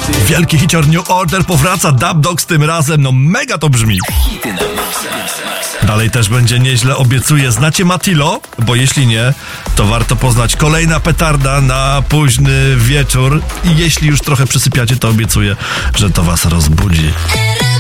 Wielki hicior New Order powraca, Dub Dogs tym razem, no mega to brzmi. Dalej też będzie nieźle, obiecuję. Znacie Matilo? Bo jeśli nie, to warto poznać. Kolejna petarda na późny wieczór i jeśli już trochę przysypiacie, to obiecuję, że to was rozbudzi.